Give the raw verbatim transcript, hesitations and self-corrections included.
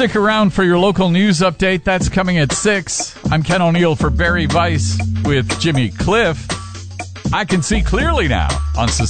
Stick around for your local news update. That's coming at six. I'm Ken O'Neill for Barry Weiss with Jimmy Cliff. I Can See Clearly Now on Society.